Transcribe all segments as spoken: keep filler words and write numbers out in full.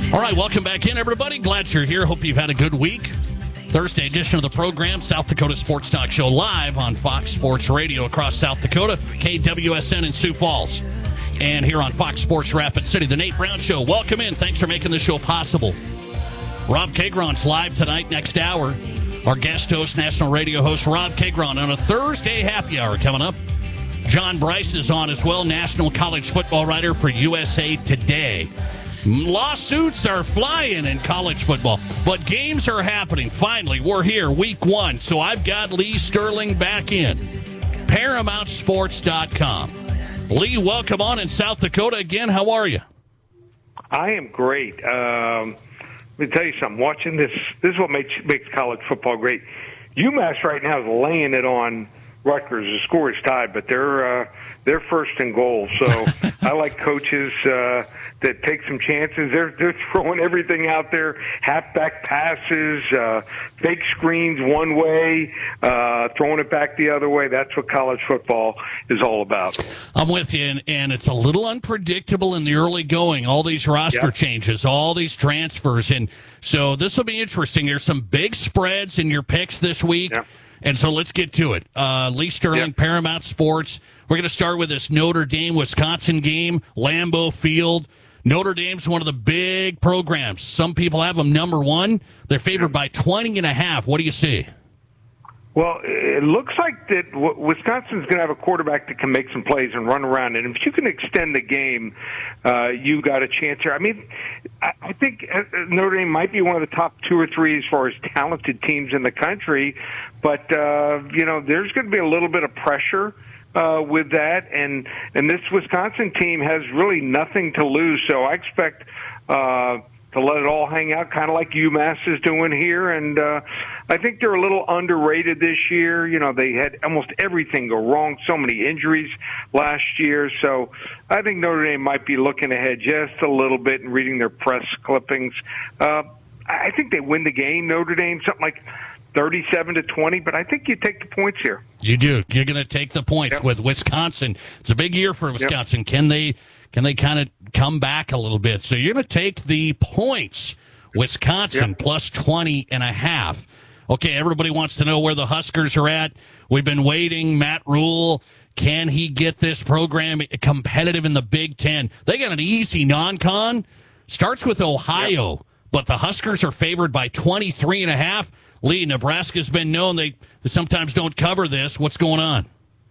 All right, welcome back in, everybody. Glad you're here. Hope you've had a good week. Thursday edition of the program, South Dakota Sports Talk Show, live on Fox Sports Radio across South Dakota, K W S N in Sioux Falls, and here on Fox Sports Rapid City. The Nate Brown Show. Welcome in. Thanks for making the show possible. Rob Kagron's live tonight, next hour. Our guest host, national radio host Rob Kagron, on a Thursday happy hour coming up. John Bryce is on as well, national college football writer for U S A Today. Lawsuits are flying in college football, but games are happening. Finally, we're here, week one. So I've got Lee Sterling back in. Paramount Sports dot com. Lee, welcome on in South Dakota again. How are you? I am great. Um, let me tell you something. Watching this, this is what makes, makes college football great. UMass right now is laying it on Rutgers. The score is tied, but they're uh, they're first in goal. So I like coaches uh, that take some chances. They're they're throwing everything out there: halfback passes, uh, fake screens one way, uh, throwing it back the other way. That's what college football is all about. I'm with you, and, and it's a little unpredictable in the early going. All these roster yep. changes, all these transfers, and so this will be interesting. There's some big spreads in your picks this week. Yep. And so let's get to it. Uh, Lee Sterling, yep. Paramount Sports. We're going to start with this Notre Dame-Wisconsin game, Lambeau Field. Notre Dame's one of the big programs. Some people have them number one. They're favored by twenty and a half. What do you see? Well, it looks like that Wisconsin's going to have a quarterback that can make some plays and run around. And if you can extend the game, uh, you got a chance here. I mean, I think Notre Dame might be one of the top two or three as far as talented teams in the country. But, uh, you know, there's going to be a little bit of pressure uh, with that. And, and this Wisconsin team has really nothing to lose. So I expect uh, to let it all hang out, kind of like UMass is doing here. And uh, I think they're a little underrated this year. You know, they had almost everything go wrong, so many injuries last year. So I think Notre Dame might be looking ahead just a little bit and reading their press clippings. Uh, I think they win the game, Notre Dame, something like thirty-seven to twenty, but I think you take the points here. You do. You're going to take the points yep. with Wisconsin. It's a big year for Wisconsin. Yep. Can they can they kind of come back a little bit? So you're going to take the points, Wisconsin yep. plus twenty and a half. Okay, everybody wants to know where the Huskers are at. We've been waiting. Matt Rule, can he get this program competitive in the Big Ten? They got an easy non-con. Starts with Ohio, yep. but the Huskers are favored by twenty-three and a half. Lee, Nebraska's been known they sometimes don't cover this. What's going on?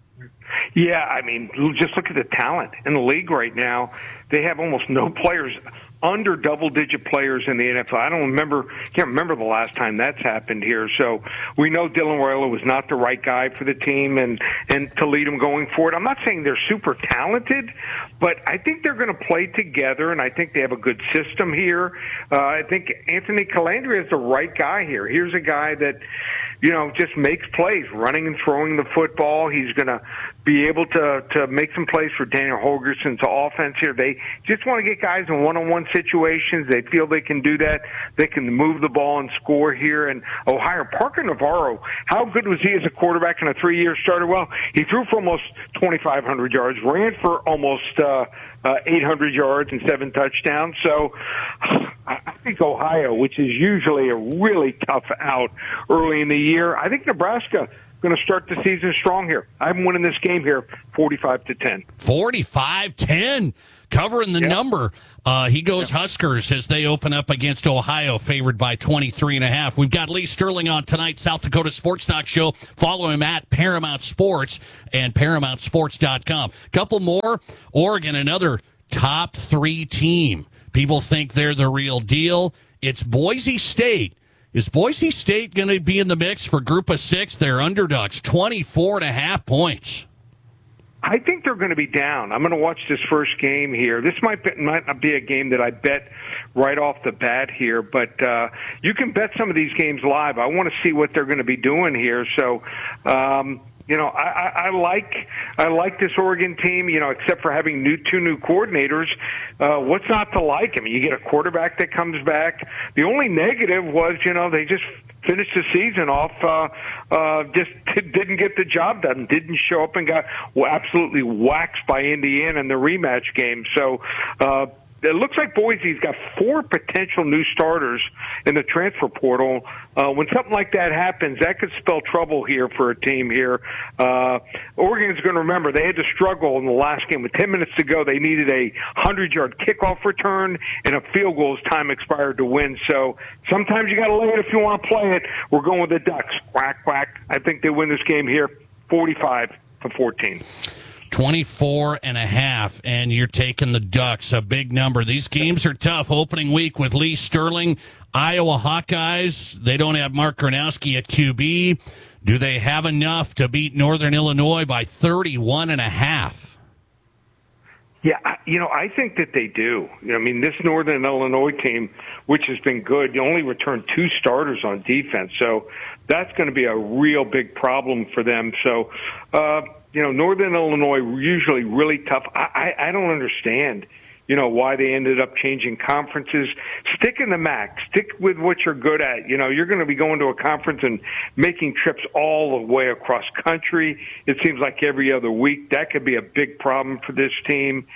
Yeah, I mean, just look at the talent in the league right now. They have almost no players, under double-digit players in the N F L. I don't remember, can't remember the last time that's happened here. So we know Dylan Royal was not the right guy for the team and, and to lead them going forward. I'm not saying they're super talented, but I think they're going to play together, and I think they have a good system here. Uh, I think Anthony Calandria is the right guy here. Here's a guy that, you know, just makes plays, running and throwing the football. He's going to be able to to make some plays for Daniel Holgerson's offense here. They just want to get guys in one-on-one situations. They feel they can do that. They can move the ball and score here. And Ohio, Parker Navarro, how good was he as a quarterback and a three-year starter? Well, he threw for almost twenty-five hundred yards, ran for almost uh, uh, eight hundred yards and seven touchdowns. So I think Ohio, which is usually a really tough out early in the year, I think Nebraska going to start the season strong here. I'm winning this game here, forty-five to ten. forty-five ten, covering the yep. number. Uh, he goes yep. Huskers as they open up against Ohio, favored by twenty-three and a half. We've got Lee Sterling on tonight, South Dakota Sports Talk Show. Follow him at Paramount Sports and Paramount Sports dot com. Couple more. Oregon, another top three team. People think they're the real deal. It's Boise State. Is Boise State going to be in the mix for Group of Six? They're underdogs, twenty-four and a half points. I think they're going to be down. I'm going to watch this first game here. This might be, might not be a game that I bet right off the bat here, but uh, you can bet some of these games live. I want to see what they're going to be doing here. So, um, you know, I, I, I like I like this Oregon team. You know, except for having new two new coordinators, uh, what's not to like? I mean, you get a quarterback that comes back. The only negative was, you know, they just finished the season off, uh, uh, just didn't get the job done, didn't show up and got absolutely waxed by Indiana in the rematch game. So uh, it looks like Boise's got four potential new starters in the transfer portal. Uh, when something like that happens, that could spell trouble here for a team here. Uh, Oregon's going to remember they had to struggle in the last game. With ten minutes to go, they needed a hundred-yard kickoff return and a field goal as time expired to win. So sometimes you got to lay it if you want to play it. We're going with the Ducks. Quack, quack. I think they win this game here, forty-five to fourteen. twenty-four and a half, and you're taking the Ducks, a big number. These games are tough. Opening week with Lee Sterling, Iowa Hawkeyes. They don't have Mark Gronowski at Q B. Do they have enough to beat Northern Illinois by thirty-one and a half? Yeah, you know, I think that they do. I mean, this Northern Illinois team, which has been good, they only returned two starters on defense. So that's going to be a real big problem for them. So, uh, you know, Northern Illinois usually really tough. I, I, I don't understand, you know, why they ended up changing conferences. Stick in the M A C. Stick with what you're good at. You know, you're going to be going to a conference and making trips all the way across country. It seems like every other week. That could be a big problem for this team.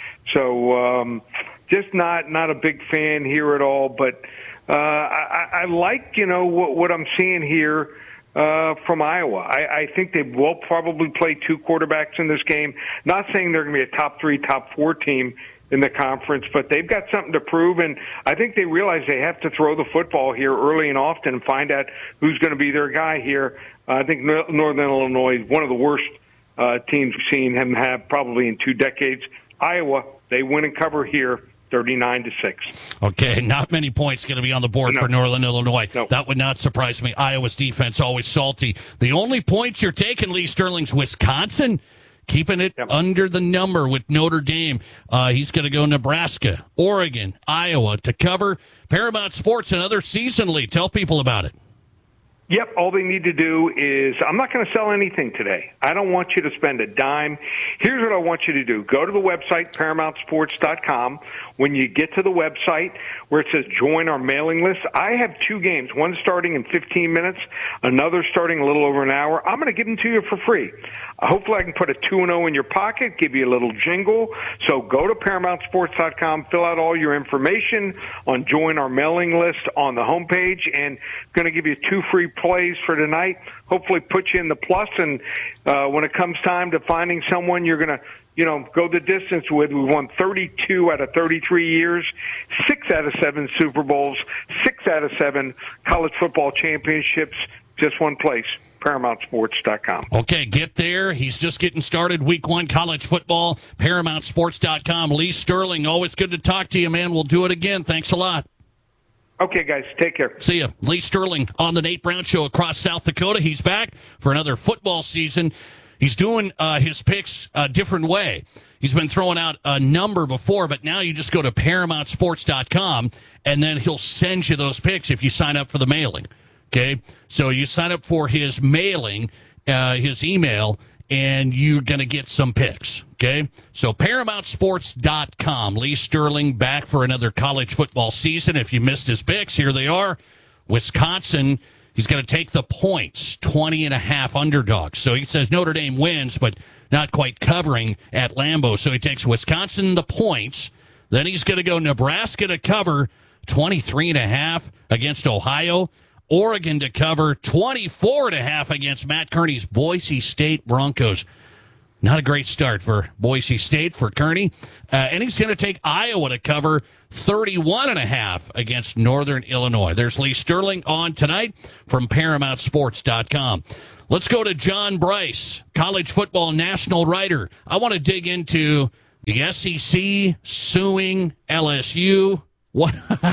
So um, just not not a big fan here at all. But uh, I, I like, you know, what, what I'm seeing here. Uh, from Iowa. I, I think they will probably play two quarterbacks in this game. Not saying they're going to be a top three, top four team in the conference, but they've got something to prove, and I think they realize they have to throw the football here early and often and find out who's going to be their guy here. Uh, I think Northern Illinois is one of the worst uh, teams we've seen him have probably in two decades. Iowa, they win and cover here. thirty-nine to six. Okay, not many points going to be on the board no. for Northern Illinois. No. That would not surprise me. Iowa's defense always salty. The only points you're taking, Lee Sterling's Wisconsin, keeping it yep. under the number with Notre Dame. Uh, he's going to go Nebraska, Oregon, Iowa to cover. Paramount Sports, another season lead. Tell people about it. Yep, all they need to do is, I'm not going to sell anything today. I don't want you to spend a dime. Here's what I want you to do. Go to the website, paramount sports dot com. When you get to the website where it says join our mailing list, I have two games, one starting in fifteen minutes, another starting a little over an hour. I'm going to give them to you for free. Hopefully I can put a two and oh in your pocket, give you a little jingle. So go to paramount sports dot com, fill out all your information on join our mailing list on the homepage, and going to give you two free plays for tonight. Hopefully put you in the plus, and uh, when it comes time to finding someone you're going to, you know, go the distance with. We won thirty-two out of thirty-three years, six out of seven Super Bowls, six out of seven college football championships, just one place. paramount sports dot com. Okay, get there. He's just getting started. Week one college football, paramount sports dot com. Lee Sterling, always good to talk to you, man. We'll do it again. Thanks a lot. Okay, guys. Take care. See ya. Lee Sterling on the Nate Brown Show across South Dakota. He's back for another football season. He's doing uh, his picks a different way. He's been throwing out a number before, but now you just go to paramount sports dot com, and then he'll send you those picks if you sign up for the mailing. Okay? So you sign up for his mailing, uh, his email, and you're going to get some picks. Okay? So paramount sports dot com. Lee Sterling back for another college football season. If you missed his picks, here they are. Wisconsin, he's going to take the points, twenty and a half underdogs. So he says Notre Dame wins, but not quite covering at Lambeau. So he takes Wisconsin the points. Then he's going to go Nebraska to cover twenty-three and a half against Ohio. Oregon to cover twenty-four and a half against Matt Kearney's Boise State Broncos. Not a great start for Boise State, for Kearney. Uh, and he's going to take Iowa to cover thirty-one and a half against Northern Illinois. There's Lee Sterling on tonight from paramount sports dot com. Let's go to John Bryce, college football national writer. I want to dig into the S E C suing L S U. What?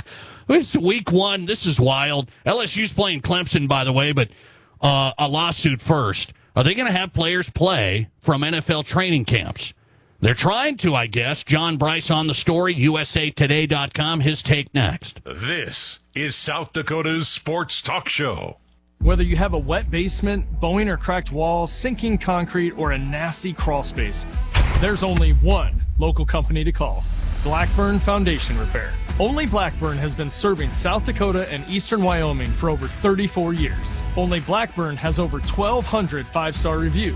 It's week one. This is wild. L S U's playing Clemson, by the way, but uh, a lawsuit first. Are they going to have players play from N F L training camps? They're trying to, I guess. John Bryce on the story, U S A Today dot com. His take next. This is South Dakota's Sports Talk Show. Whether you have a wet basement, bowing or cracked walls, sinking concrete, or a nasty crawl space, there's only one local company to call. Blackburn Foundation Repair. Only Blackburn has been serving South Dakota and eastern Wyoming for over thirty-four years. Only Blackburn has over twelve hundred five-star reviews.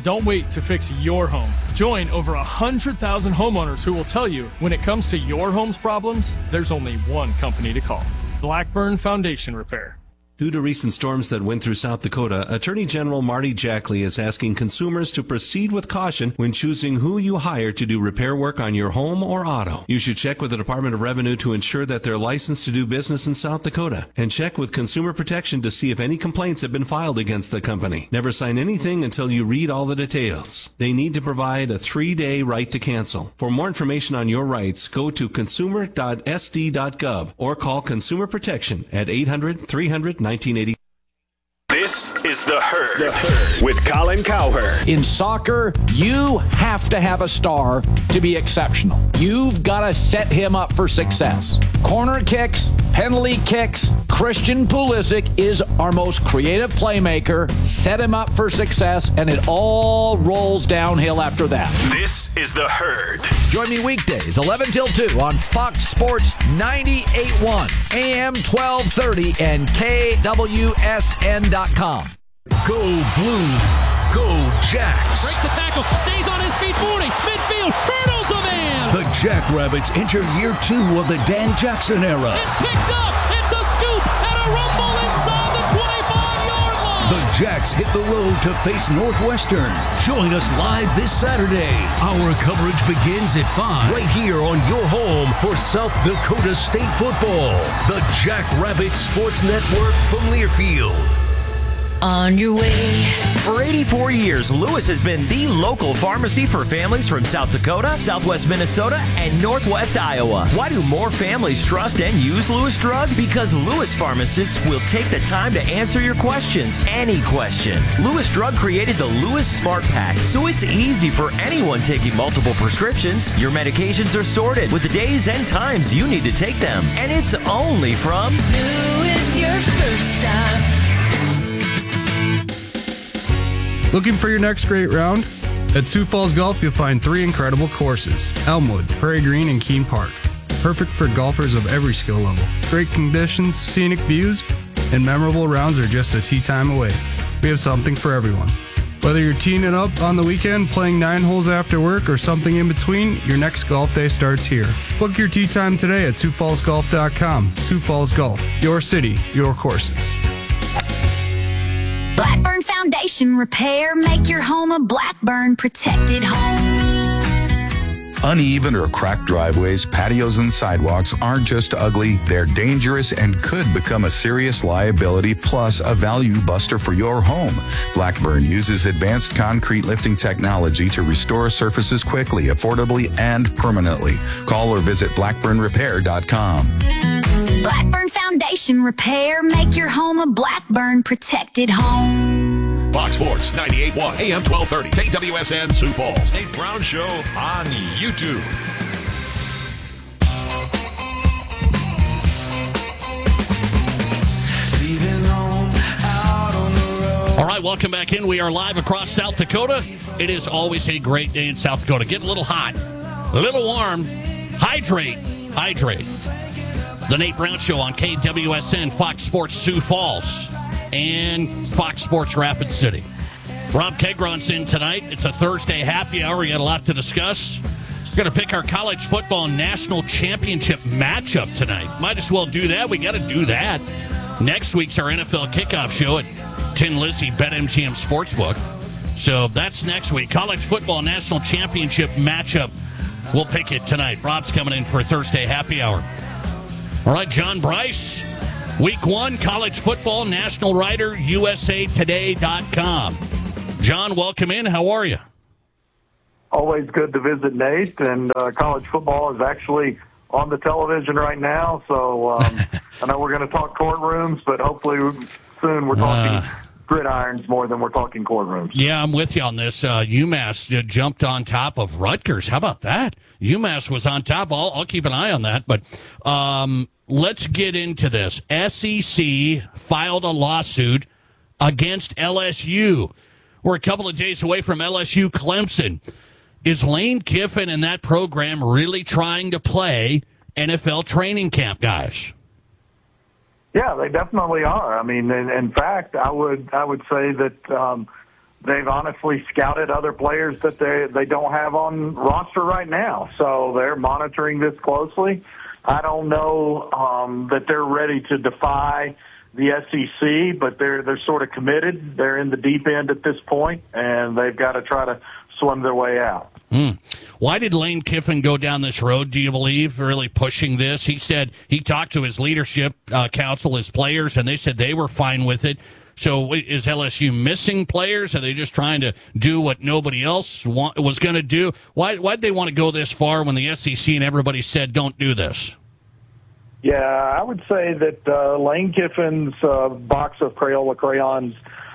Don't wait to fix your home. Join over one hundred thousand homeowners who will tell you when it comes to your home's problems, there's only one company to call. Blackburn Foundation Repair. Due to recent storms that went through South Dakota, Attorney General Marty Jackley is asking consumers to proceed with caution when choosing who you hire to do repair work on your home or auto. You should check with the Department of Revenue to ensure that they're licensed to do business in South Dakota, and check with Consumer Protection to see if any complaints have been filed against the company. Never sign anything until you read all the details. They need to provide a three-day right to cancel. For more information on your rights, go to consumer dot s d dot gov or call Consumer Protection at eight hundred, three hundred, nineteen eighty. This is The Herd, the Herd. With Colin Cowherd. In soccer, you have to have a star to be exceptional. You've got to set him up for success. Corner kicks, penalty kicks. Christian Pulisic is our most creative playmaker. Set him up for success, and it all rolls downhill after that. This is The Herd. Join me weekdays, eleven till two on Fox Sports ninety-eight point one, A M twelve thirty, and K W S N dot com. Go Blue. Go Jacks. Breaks the tackle. Stays on his feet. forty. Midfield. Hurdles a man. The Jackrabbits enter year two of the Dan Jackson era. It's picked up. It's a scoop and a rumble inside the twenty-five-yard line. The Jacks hit the road to face Northwestern. Join us live this Saturday. Our coverage begins at five. Right here on your home for South Dakota State football. The Jackrabbit Sports Network from Learfield. On your way. For eighty-four years, Lewis has been the local pharmacy for families from South Dakota, Southwest Minnesota, and Northwest Iowa. Why do more families trust and use Lewis Drug? Because Lewis pharmacists will take the time to answer your questions, any question. Lewis Drug created the Lewis Smart Pack, so it's easy for anyone taking multiple prescriptions. Your medications are sorted with the days and times you need to take them, and it's only from Lewis, your first stop. Looking for your next great round? At Sioux Falls Golf, you'll find three incredible courses: Elmwood, Prairie Green, and Keene Park. Perfect for golfers of every skill level. Great conditions, scenic views, and memorable rounds are just a tee time away. We have something for everyone. Whether you're teeing it up on the weekend, playing nine holes after work, or something in between, your next golf day starts here. Book your tee time today at Sioux Falls Golf dot com. Sioux Falls Golf, your city, your courses. Blackburn Foundation Repair. Make your home a Blackburn protected home. Uneven or cracked driveways, patios, and sidewalks aren't just ugly, they're dangerous and could become a serious liability plus a value buster for your home. Blackburn uses advanced concrete lifting technology to restore surfaces quickly, affordably, and permanently. Call or visit blackburn repair dot com. Blackburn Foundation Repair. Make your home a Blackburn protected home. Fox Sports ninety-eight point one, A M twelve thirty, K W S N Sioux Falls. Nate Brown Show on YouTube. All right, welcome back in. We are live across South Dakota. It is always a great day in South Dakota. Getting a little hot, a little warm. Hydrate, hydrate. The Nate Brown Show on K W S N, Fox Sports Sioux Falls, and Fox Sports Rapid City. Rob Kegron's in tonight. It's a Thursday happy hour. We got a lot to discuss. We're going to pick our college football national championship matchup tonight. Might as well do that. We got to do that. Next week's our N F L kickoff show at Tin Lizzy BetMGM Sportsbook. So that's next week. College football national championship matchup. We'll pick it tonight. Rob's coming in for a Thursday happy hour. All right, John Bryce, week one, college football, national writer, U S A Today dot com. John, welcome in. How are you? Always good to visit, Nate, and uh, college football is actually on the television right now, so um, I know we're going to talk courtrooms, but hopefully soon we're talking uh, gridirons more than we're talking courtrooms. Yeah, I'm with you on this. Uh, UMass j- jumped on top of Rutgers. How about that? UMass was on top. I'll, I'll keep an eye on that, but um, let's get into this. S E C filed a lawsuit against L S U. We're a couple of days away from L S U Clemson. Is Lane Kiffin and that program really trying to play N F L training camp guys? Yeah, they definitely are. I mean, in, in fact, I would I would say that um, they've honestly scouted other players that they they don't have on roster right now. So they're monitoring this closely. I don't know um, that they're ready to defy the S E C, but they're they're sort of committed. They're in the deep end at this point, and they've got to try to swim their way out. Mm. Why did Lane Kiffin go down this road, do you believe, really pushing this? He said he talked to his leadership uh, council, his players, and they said they were fine with it. So is L S U missing players? Are they just trying to do what nobody else want, was going to do? Why why'd they want to go this far when the S E C and everybody said don't do this? Yeah, I would say that uh, Lane Kiffin's uh, box of Crayola crayons,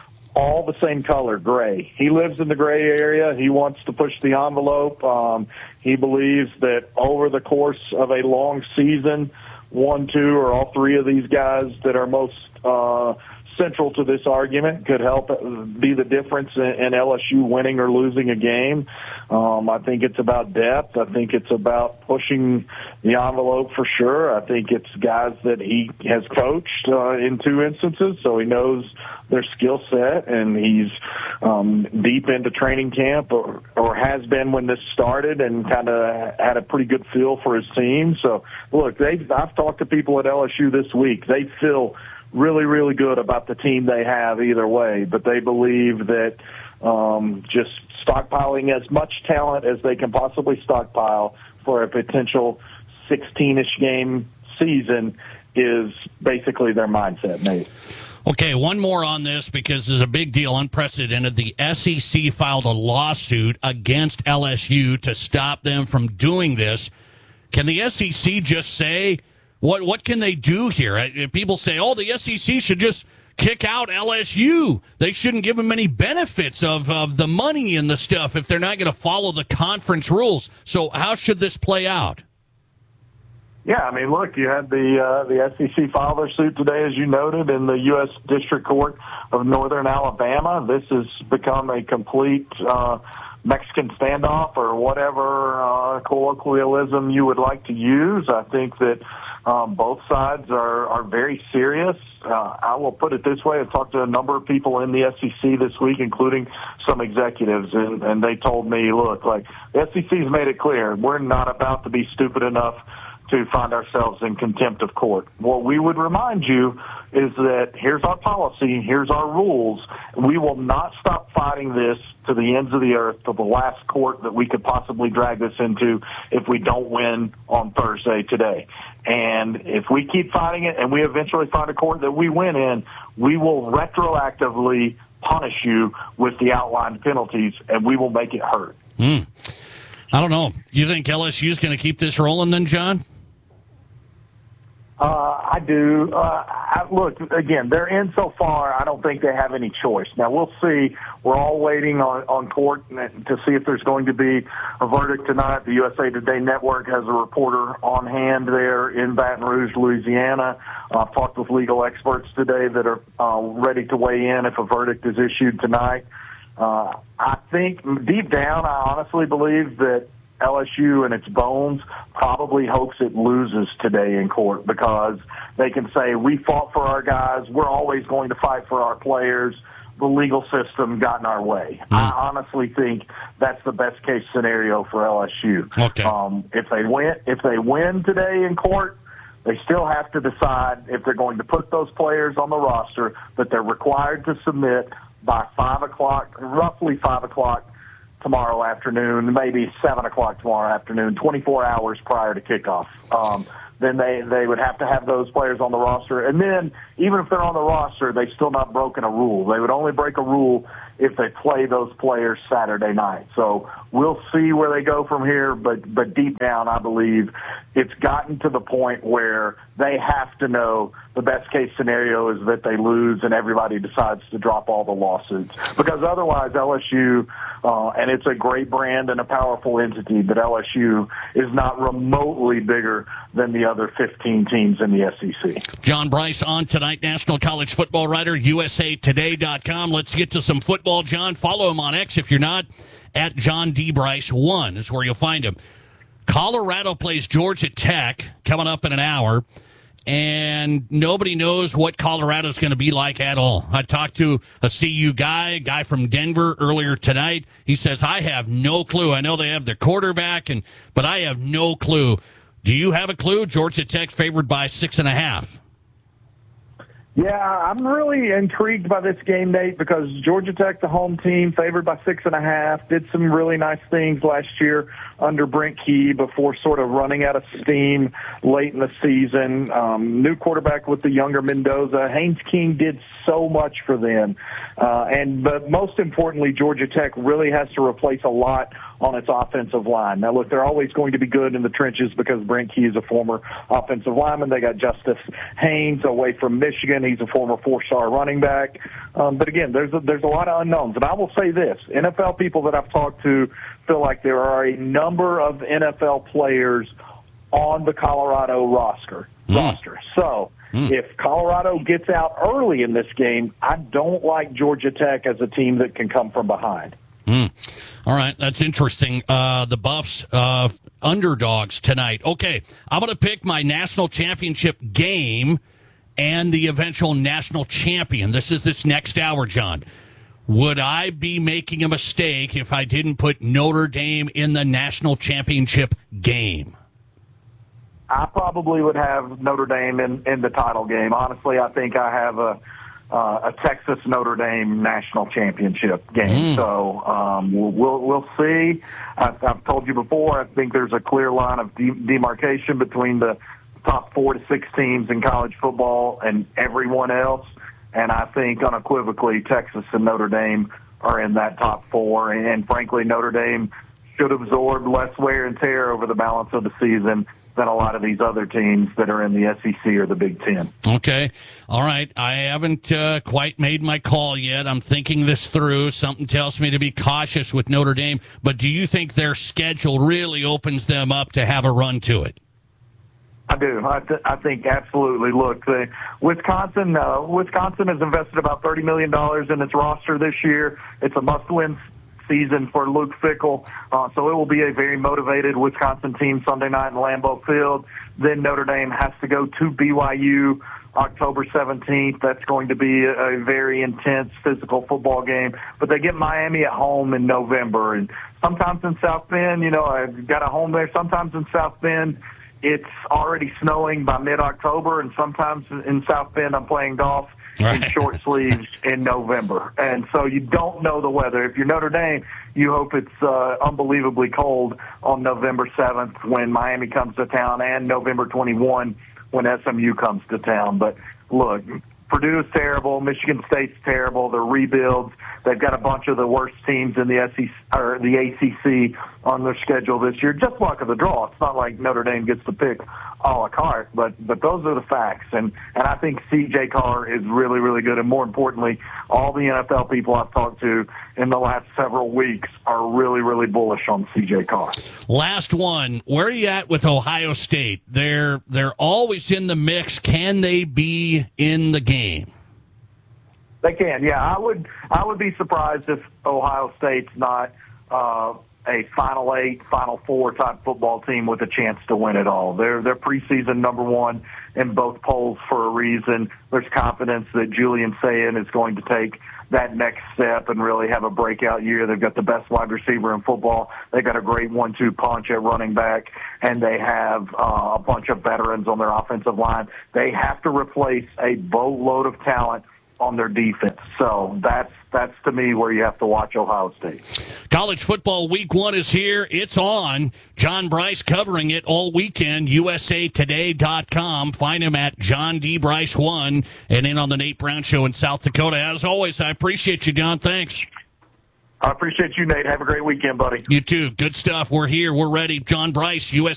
all the same color, gray. He lives in the gray area. He wants to push the envelope. Um, he believes that over the course of a long season, one, two, or all three of these guys that are most uh, central to this argument could help be the difference in, in L S U winning or losing a game. Um, I think it's about depth. I think it's about pushing the envelope for sure. I think it's guys that he has coached uh, in two instances, so he knows their skill set, and he's um, deep into training camp or, or has been when this started and kind of had a pretty good feel for his team. So, look, they I've talked to people at L S U this week. They feel really, really good about the team they have either way, but they believe that um, just stockpiling as much talent as they can possibly stockpile for a potential sixteen-ish game season is basically their mindset, Nate. Okay, one more on this because there's a big deal, unprecedented. The S E C filed a lawsuit against L S U to stop them from doing this. Can the S E C just say, what what can they do here? People say, oh, the S E C should just kick out L S U. They shouldn't give them any benefits of, of the money and the stuff if they're not going to follow the conference rules. So how should this play out? Yeah, I mean, look, you had the uh, the S E C file their suit today, as you noted, in the U S District Court of Northern Alabama. This has become a complete uh, Mexican standoff or whatever uh, colloquialism you would like to use. I think that um, both sides are, are very serious. Uh, I will put it this way. I've talked to a number of people in the S E C this week, including some executives, and, and they told me, look, like, the S E C's made it clear, we're not about to be stupid enough to find ourselves in contempt of court. What we would remind you is that here's our policy, here's our rules. We will not stop fighting this to the ends of the earth, to the last court that we could possibly drag this into if we don't win on Thursday today. And if we keep fighting it and we eventually find a court that we win in, we will retroactively punish you with the outlined penalties, and we will make it hurt. Mm. I don't know. You think L S U is going to keep this rolling then, John? Uh, I do. Uh, I, look, again, they're in so far, I don't think they have any choice. Now, we'll see. We're all waiting on, on court to see if there's going to be a verdict tonight. The U S A Today Network has a reporter on hand there in Baton Rouge, Louisiana. I've uh, talked with legal experts today that are uh, ready to weigh in if a verdict is issued tonight. Uh, I think deep down, I honestly believe that L S U in its bones probably hopes it loses today in court because they can say, we fought for our guys, we're always going to fight for our players, the legal system got in our way. Mm. I honestly think that's the best case scenario for L S U. Okay. Um, if they win, if they win today in court, they still have to decide if they're going to put those players on the roster that they're required to submit by five o'clock, roughly five o'clock tomorrow afternoon, maybe seven o'clock tomorrow afternoon, twenty-four hours prior to kickoff. Um, then they, they would have to have those players on the roster. And then even if they're on the roster, they've still not broken a rule. They would only break a rule if they play those players Saturday night. So we'll see where they go from here, but, but deep down, I believe it's gotten to the point where they have to know the best case scenario is that they lose and everybody decides to drop all the lawsuits. Because otherwise L S U, uh, and it's a great brand and a powerful entity, but L S U is not remotely bigger than the other fifteen teams in the S E C. John Bryce on tonight, national college football writer, U S A Today dot com. Let's get to some football, John. Follow him on X if you're not, at John D. Bryce one is where you'll find him. Colorado plays Georgia Tech coming up in an hour. and nobody knows what Colorado's going to be like at all. I talked to a C U guy, a guy from Denver earlier tonight. He says, I have no clue. I know they have their quarterback, and but I have no clue. Do you have a clue? Georgia Tech favored by six and a half. Yeah, I'm really intrigued by this game, Nate, because Georgia Tech, the home team, favored by six and a half, did some really nice things last year under Brent Key before sort of running out of steam late in the season. Um, new quarterback with the younger Mendoza. Haynes King did so much for them. Uh, and but most importantly, Georgia Tech really has to replace a lot on its offensive line. Now, look, they're always going to be good in the trenches because Brent Key is a former offensive lineman. They got Justice Haynes away from Michigan. He's a former four-star running back. Um, but, again, there's a, there's a lot of unknowns. And I will say this, N F L people that I've talked to feel like there are a number of N F L players on the Colorado roster. Mm. roster. So mm. if Colorado gets out early in this game, I don't like Georgia Tech as a team that can come from behind. Mm. All right, that's interesting. Uh, the Buffs, uh, underdogs tonight. Okay, I'm going to pick my national championship game and the eventual national champion. This is this next hour, John. Would I be making a mistake if I didn't put Notre Dame in the national championship game? I probably would have Notre Dame in, in the title game. Honestly, I think I have a Uh, a Texas Notre Dame national championship game. Mm. So um, we'll, we'll we'll see. I've, I've told you before. I think there's a clear line of de- demarcation between the top four to six teams in college football and everyone else. And I think unequivocally, Texas and Notre Dame are in that top four. And, and frankly, Notre Dame should absorb less wear and tear over the balance of the season than a lot of these other teams that are in the S E C or the Big Ten. Okay. All right. I haven't uh, quite made my call yet. I'm thinking this through. Something tells me to be cautious with Notre Dame. But do you think their schedule really opens them up to have a run to it? I do. I, th- I think absolutely. Look, the Wisconsin, uh, Wisconsin has invested about thirty million dollars in its roster this year. It's a must-win season for Luke Fickell, uh, so it will be a very motivated Wisconsin team Sunday night in Lambeau Field. Then Notre Dame has to go to B Y U October seventeenth. That's going to be a, a very intense physical football game. But they get Miami at home in November. And sometimes in South Bend, you know, I've got a home there. Sometimes in South Bend, it's already snowing by mid-October. And sometimes in South Bend, I'm playing golf in short sleeves in November. And so you don't know the weather. If you're Notre Dame, you hope it's uh, unbelievably cold on November seventh when Miami comes to town, and November twenty-first when S M U comes to town. But look, Purdue's terrible. Michigan State's terrible. They're rebuilds. They've got a bunch of the worst teams in the S E C or the A C C on their schedule this year. Just luck of the draw. It's not like Notre Dame gets to pick a la carte, but but those are the facts. And and I think C J Carr is really, really good. And more importantly, all the N F L people I've talked to in the last several weeks are really, really bullish on C J Carr. Last one. Where are you at with Ohio State? They're they're always in the mix. Can they be in the game? They can, yeah. I would I would be surprised if Ohio State's not uh, a Final Eight, Final Four type football team with a chance to win it all. They're they're preseason number one in both polls for a reason. There's confidence that Julian Sayin is going to take that next step and really have a breakout year. They've got the best wide receiver in football. They've got a great one two punch at running back, and they have uh, a bunch of veterans on their offensive line. They have to replace a boatload of talent on their defense. So that's that's to me where you have to watch Ohio State. College football week one is here. It's on. John Bryce covering it all weekend. U S A Today dot com. Find him at John D. Bryce one and in on the Nate Brown Show in South Dakota. As always, I appreciate you, John. Thanks. I appreciate you, Nate. Have a great weekend, buddy. You too. Good stuff. We're here. We're ready. John Bryce, U S